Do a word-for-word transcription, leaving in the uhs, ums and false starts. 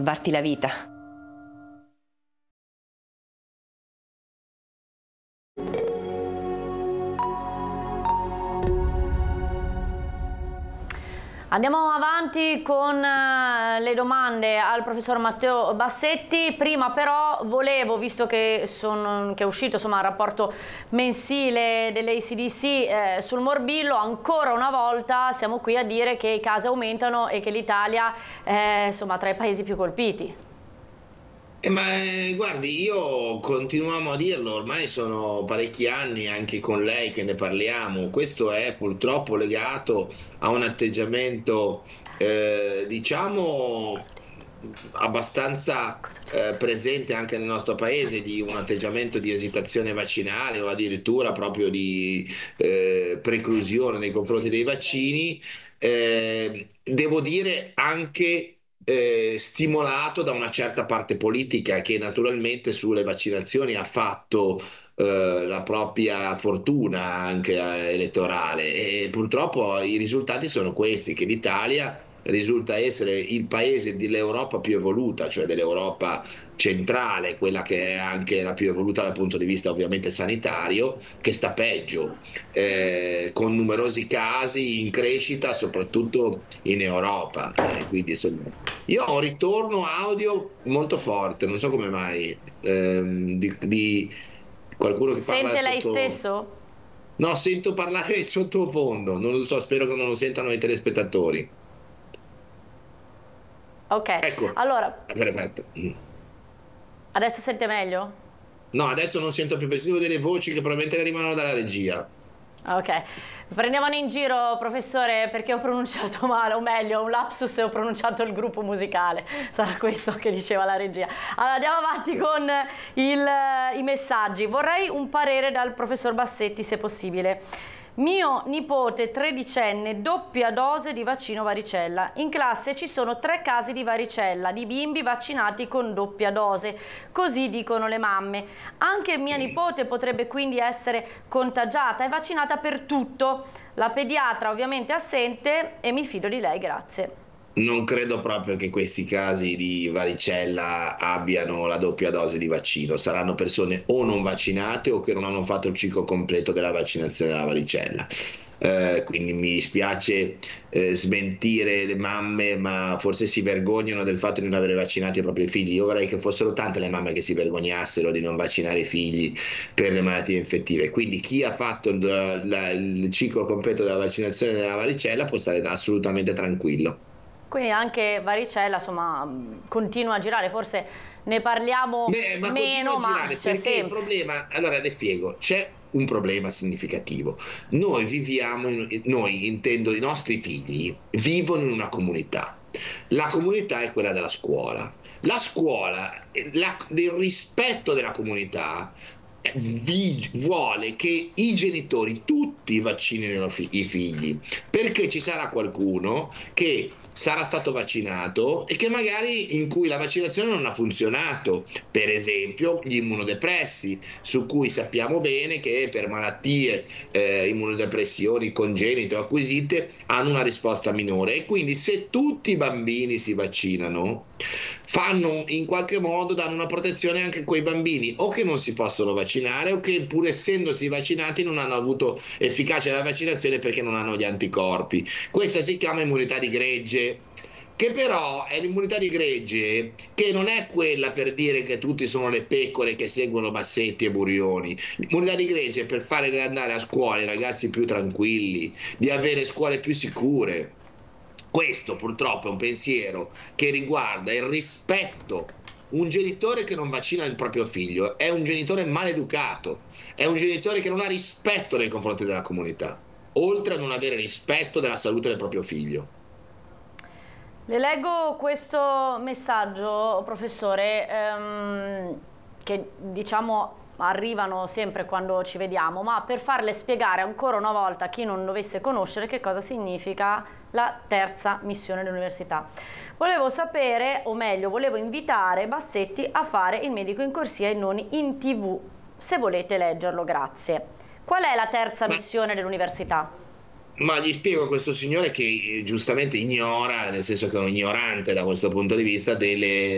salvarti la vita. Andiamo avanti con le domande al professor Matteo Bassetti. Prima però volevo, visto che, sono, che è uscito insomma, il rapporto mensile dell'A C D C eh, sul morbillo, ancora una volta siamo qui a dire che i casi aumentano e che l'Italia è insomma, tra i paesi più colpiti. Eh, ma eh, guardi, io continuiamo a dirlo, ormai sono parecchi anni anche con lei che ne parliamo. Questo è purtroppo legato a un atteggiamento, eh, diciamo, abbastanza eh, presente anche nel nostro paese, di un atteggiamento di esitazione vaccinale o addirittura proprio di eh, preclusione nei confronti dei vaccini. Eh, devo dire anche eh, stimolato da una certa parte politica che naturalmente sulle vaccinazioni ha fatto eh, la propria fortuna anche eh, elettorale, e purtroppo i risultati sono questi, che l'Italia risulta essere il paese dell'Europa più evoluta, cioè dell'Europa centrale, quella che è anche la più evoluta dal punto di vista ovviamente sanitario, che sta peggio, eh, con numerosi casi in crescita, soprattutto in Europa. Eh, quindi, insomma, io ho un ritorno audio molto forte, non so come mai, ehm, di, di qualcuno che parla Sente lei sotto. stesso? No, sento parlare in sottofondo, non lo so, spero che non lo sentano i telespettatori. Ok, Ecco, allora, perfetto. adesso sente meglio? No, adesso non sento più, persino delle voci che probabilmente arrivano dalla regia. Ok, prendevano in giro, professore, perché ho pronunciato male, o meglio, un lapsus e ho pronunciato il gruppo musicale. Sarà questo che diceva la regia. Allora, andiamo avanti con il, i messaggi. Vorrei un parere dal professor Bassetti, se possibile. Mio nipote tredicenne, doppia dose di vaccino varicella. In classe ci sono tre casi di varicella, di bimbi vaccinati con doppia dose. Così dicono le mamme. Anche mia nipote potrebbe quindi essere contagiata. È vaccinata per tutto. La pediatra ovviamente è assente e mi fido di lei, grazie. Non credo proprio che questi casi di varicella abbiano la doppia dose di vaccino. Saranno persone o non vaccinate o che non hanno fatto il ciclo completo della vaccinazione della varicella. Eh, quindi mi dispiace eh, smentire le mamme, ma forse si vergognano del fatto di non avere vaccinato i propri figli. Io vorrei che fossero tante le mamme che si vergognassero di non vaccinare i figli per le malattie infettive. Quindi chi ha fatto il, la- il ciclo completo della vaccinazione della varicella può stare assolutamente tranquillo. Quindi anche varicella, insomma, continua a girare. Forse ne parliamo Beh, ma continua meno, a ma girare c'è perché il sempre. problema, allora le spiego, c'è un problema significativo. Noi viviamo, in- noi intendo i nostri figli, vivono in una comunità. La comunità è quella della scuola. La scuola, eh, la- il rispetto della comunità eh, vi- vuole che i genitori tutti vaccinino fi- i figli, perché ci sarà qualcuno che sarà stato vaccinato e che magari in cui la vaccinazione non ha funzionato, per esempio gli immunodepressi, su cui sappiamo bene che per malattie, eh, immunodepressioni congenite o acquisite hanno una risposta minore, e quindi se tutti i bambini si vaccinano fanno in qualche modo, danno una protezione anche a quei bambini o che non si possono vaccinare o che pur essendosi vaccinati non hanno avuto efficacia della vaccinazione perché non hanno gli anticorpi. Questa si chiama immunità di gregge, che però è l'immunità di gregge che non è quella per dire che tutti sono le pecore che seguono Bassetti e Burioni. L'immunità di gregge è per fare andare a scuola i ragazzi più tranquilli, di avere scuole più sicure. Questo purtroppo è un pensiero che riguarda il rispetto. Un genitore che non vaccina il proprio figlio è un genitore maleducato, è un genitore che non ha rispetto nei confronti della comunità, oltre a non avere rispetto della salute del proprio figlio. Le leggo questo messaggio, professore, ehm, che diciamo arrivano sempre quando ci vediamo, ma per farle spiegare ancora una volta a chi non dovesse conoscere che cosa significa la terza missione dell'università. Volevo sapere, o meglio, volevo invitare Bassetti a fare il medico in corsia e non in tivù. Se volete leggerlo, grazie. Qual è la terza Ma missione dell'università? Ma gli spiego a questo signore che eh, giustamente ignora, nel senso che è un ignorante da questo punto di vista, delle